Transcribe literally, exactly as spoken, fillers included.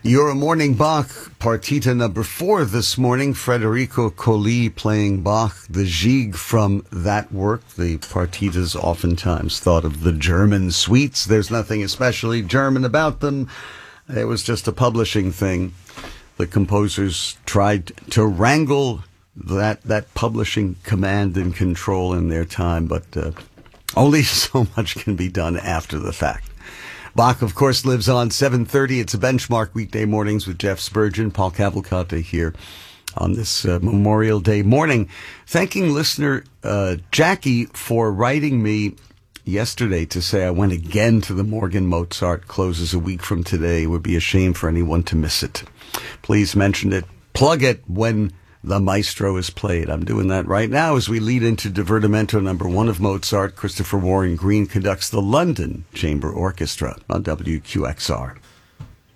Your morning Bach, partita number four this morning. Federico Colli playing Bach, the Gigue from that work. The partitas oftentimes thought of the German suites. There's nothing especially German about them. It was just a publishing thing. The composers tried to wrangle that that publishing command and control in their time, but uh, only so much can be done after the fact. Bach, of course, lives on seven thirty. It's a Benchmark weekday mornings with Jeff Spurgeon, Paul Cavalcante here on this uh, Memorial Day morning. Thanking listener uh, Jackie for writing me yesterday to say I went again to the Morgan Mozart. Closes a week from today. It would be a shame for anyone to miss it. Please mention it. Plug it when the maestro is played. I'm doing that right now as we lead into Divertimento number one of Mozart. Christopher Warren Green conducts the London Chamber Orchestra on W Q X R.